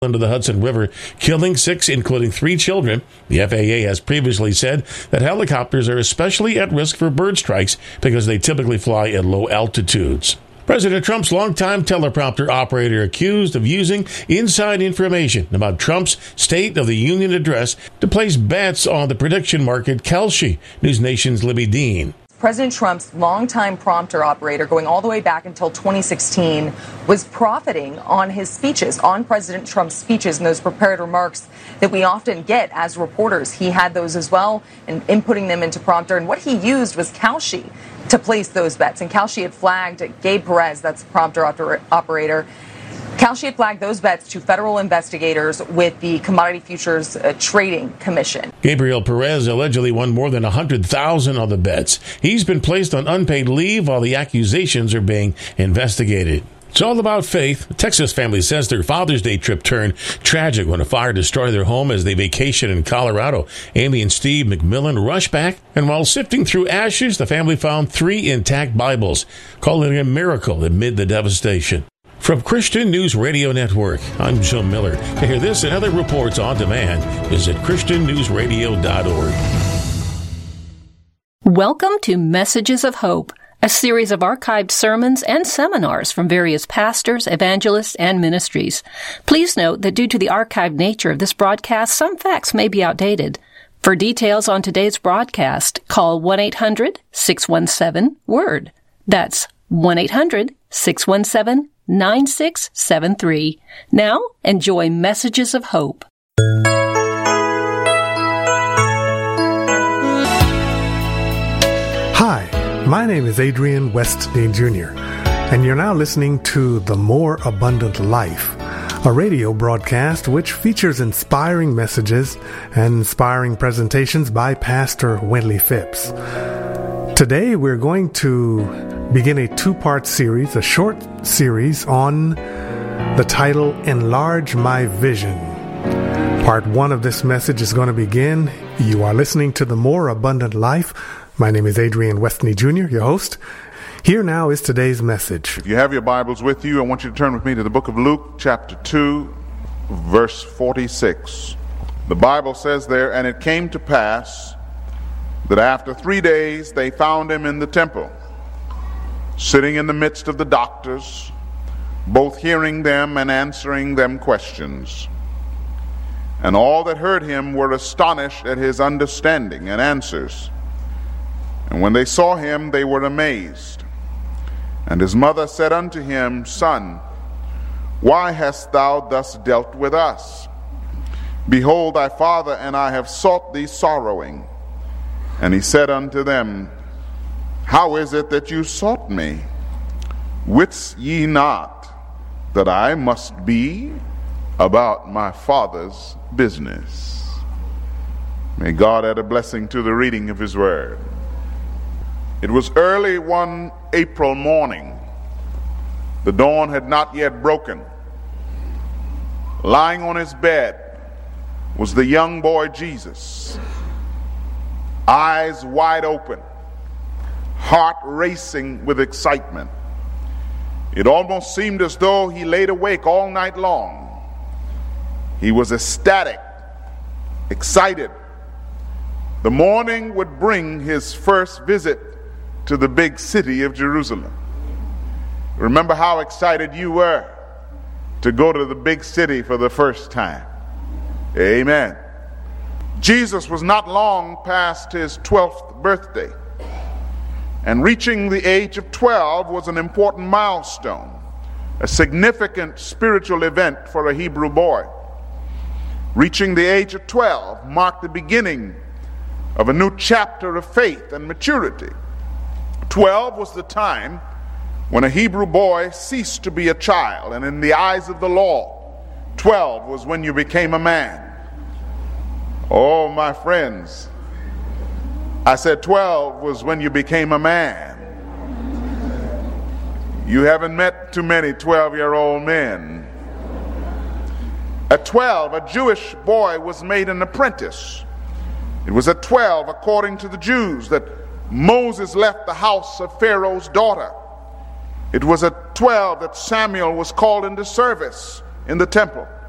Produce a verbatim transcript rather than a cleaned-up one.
into the Hudson River, killing six, including three children. The F A A has previously said that helicopters are especially at risk for bird strikes because they typically fly at low altitudes. President Trump's longtime teleprompter operator accused of using inside information about Trump's State of the Union address to place bets on the prediction market Kalshi. News Nation's Libby Dean. President Trump's longtime prompter operator, going all the way back until twenty sixteen, was profiting on his speeches, on President Trump's speeches and those prepared remarks that we often get as reporters. He had those as well, and inputting them into prompter. And what he used was Kalshi to place those bets. And Kalshi had flagged Gabe Perez, that's the prompter oper- operator. Kalshi had flagged those bets to federal investigators with the Commodity Futures uh, Trading Commission. Gabriel Perez allegedly won more than one hundred thousand dollars on the bets. He's been placed on unpaid leave while the accusations are being investigated. It's all about faith. A Texas family says their Father's Day trip turned tragic when a fire destroyed their home as they vacationed in Colorado. Amy and Steve McMillan rushed back, and while sifting through ashes, the family found three intact Bibles, calling it a miracle amid the devastation. From Christian News Radio Network, I'm Joe Miller. To hear this and other reports on demand, visit Christian News Radio dot org. Welcome to Messages of Hope, a series of archived sermons and seminars from various pastors, evangelists, and ministries. Please note that due to the archived nature of this broadcast, some facts may be outdated. For details on today's broadcast, call one eight hundred six one seven WORD. That's one eight hundred six one seven nine six seven three. Now, enjoy Messages of Hope. Hi, my name is Adrian Westney Junior, and you're now listening to The More Abundant Life, a radio broadcast which features inspiring messages and inspiring presentations by Pastor Wentley Phipps. Today we're going to begin a two-part series, a short series on the title, Enlarge My Vision. Part one of this message is going to begin. You are listening to The More Abundant Life. My name is Adrian Westney Junior, your host. Here now is today's message. If you have your Bibles with you, I want you to turn with me to the book of Luke, chapter two, verse forty-six. The Bible says there, "And it came to pass that after three days they found him in the temple, sitting in the midst of the doctors, both hearing them and answering them questions. And all that heard him were astonished at his understanding and answers. And when they saw him, they were amazed. And his mother said unto him, Son, why hast thou thus dealt with us? Behold, thy father and I have sought thee sorrowing. And he said unto them, How is it that you sought me? Wits ye not that I must be about my Father's business?" May God add a blessing to the reading of his word. It was early one April morning. The dawn had not yet broken. Lying on his bed was the young boy Jesus, eyes wide open, heart racing with excitement. It almost seemed as though he laid awake all night long. He was ecstatic, excited. The morning would bring his first visit to the big city of Jerusalem. Remember how excited you were to go to the big city for the first time. Amen. Jesus was not long past his twelfth birthday, and reaching the age of twelve was an important milestone, a significant spiritual event for a Hebrew boy. Reaching the age of twelve marked the beginning of a new chapter of faith and maturity. Twelve was the time when a Hebrew boy ceased to be a child, and in the eyes of the law, twelve was when you became a man. Oh, my friends, I said twelve was when you became a man. You haven't met too many twelve-year-old men. At twelve, a Jewish boy was made an apprentice. It was at twelve, according to the Jews, that Moses left the house of Pharaoh's daughter. It was at twelve that Samuel was called into service in the temple.